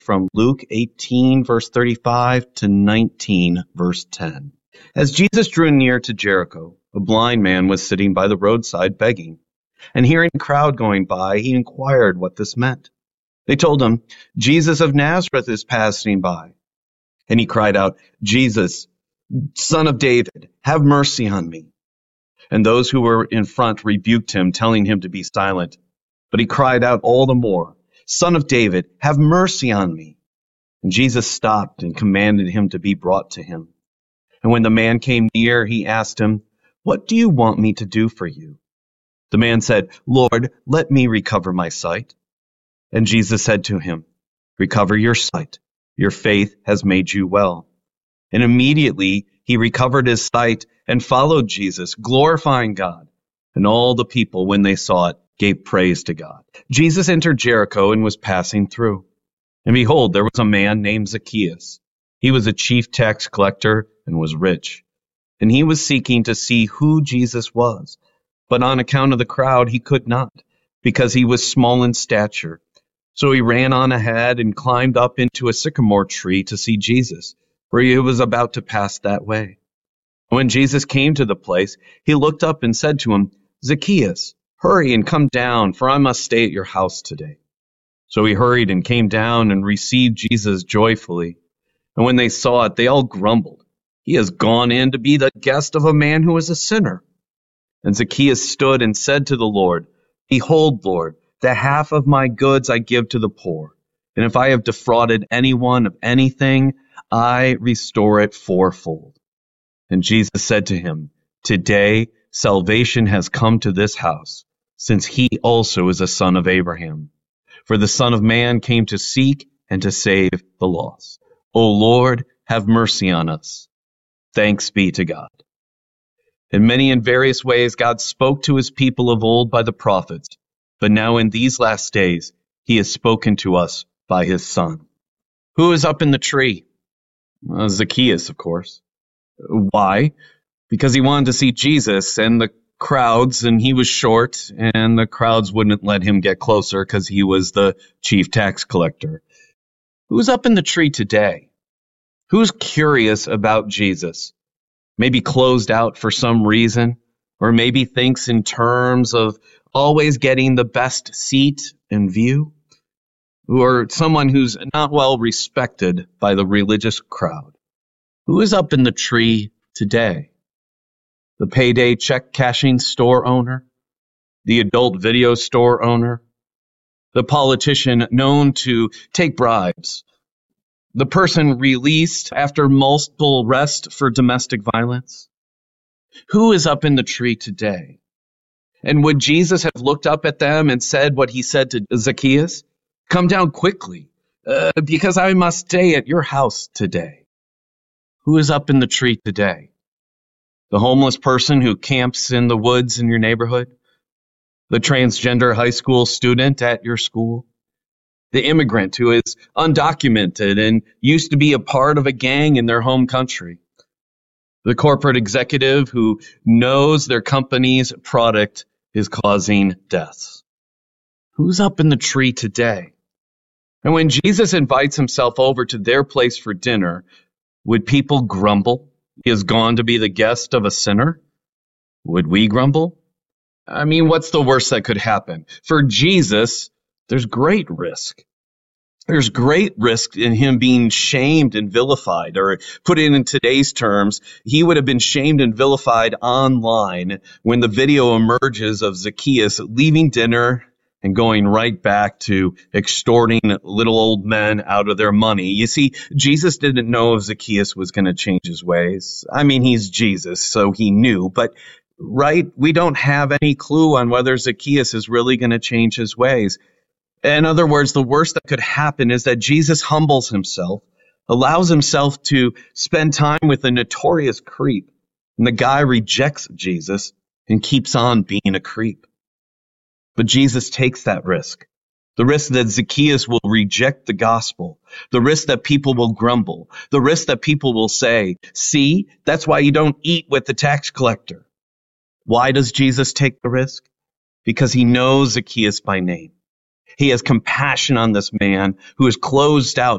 from Luke 18, verse 35 to 19, verse 10. As Jesus drew near to Jericho, a blind man was sitting by the roadside begging. And hearing a crowd going by, he inquired what this meant. They told him, "Jesus of Nazareth is passing by." And he cried out, "Jesus, Son of David, have mercy on me." And those who were in front rebuked him, telling him to be silent. But he cried out all the more, "Son of David, have mercy on me." And Jesus stopped and commanded him to be brought to him. And when the man came near, he asked him, "What do you want me to do for you?" The man said, "Lord, let me recover my sight." And Jesus said to him, "Recover your sight. Your faith has made you well." And immediately he recovered his sight and followed Jesus, glorifying God. And all the people, when they saw it, gave praise to God. Jesus entered Jericho and was passing through. And behold, there was a man named Zacchaeus. He was a chief tax collector and was rich. And he was seeking to see who Jesus was. But on account of the crowd, he could not, because he was small in stature. So he ran on ahead and climbed up into a sycamore tree to see Jesus, for he was about to pass that way. When Jesus came to the place, he looked up and said to him, "Zacchaeus, hurry and come down, for I must stay at your house today." So he hurried and came down and received Jesus joyfully. And when they saw it, they all grumbled, "He has gone in to be the guest of a man who is a sinner." And Zacchaeus stood and said to the Lord, "Behold, Lord, the half of my goods I give to the poor. And if I have defrauded anyone of anything, I restore it fourfold." And Jesus said to him, "Today salvation has come to this house, since he also is a son of Abraham. For the Son of Man came to seek and to save the lost. O Lord, have mercy on us." Thanks be to God. In many and various ways, God spoke to his people of old by the prophets, but now in these last days, he has spoken to us by his Son. Who is up in the tree? Zacchaeus, of course. Why? Because he wanted to see Jesus and the crowds, and he was short, and the crowds wouldn't let him get closer because he was the chief tax collector. Who's up in the tree today? Who's curious about Jesus? Maybe closed out for some reason, or maybe thinks in terms of always getting the best seat and view, or someone who's not well respected by the religious crowd. Who is up in the tree today? The payday check cashing store owner, the adult video store owner, the politician known to take bribes, the person released after multiple arrests for domestic violence. Who is up in the tree today? And would Jesus have looked up at them and said what he said to Zacchaeus? "Come down quickly, because I must stay at your house today." Who is up in the tree today? The homeless person who camps in the woods in your neighborhood? The transgender high school student at your school? The immigrant who is undocumented and used to be a part of a gang in their home country? The corporate executive who knows their company's product is causing deaths? Who's up in the tree today? And when Jesus invites himself over to their place for dinner, would people grumble? He has gone to be the guest of a sinner? Would we grumble? I mean, what's the worst that could happen? For Jesus, there's great risk. There's great risk in him being shamed and vilified, or put in today's terms, he would have been shamed and vilified online when the video emerges of Zacchaeus leaving dinner and going right back to extorting little old men out of their money. You see, Jesus didn't know if Zacchaeus was going to change his ways. I mean, he's Jesus, so he knew, but right, we don't have any clue on whether Zacchaeus is really going to change his ways. In other words, the worst that could happen is that Jesus humbles himself, allows himself to spend time with a notorious creep, and the guy rejects Jesus and keeps on being a creep. But Jesus takes that risk. The risk that Zacchaeus will reject the gospel, the risk that people will grumble, the risk that people will say, "See, that's why you don't eat with the tax collector." Why does Jesus take the risk? Because he knows Zacchaeus by name. He has compassion on this man who is closed out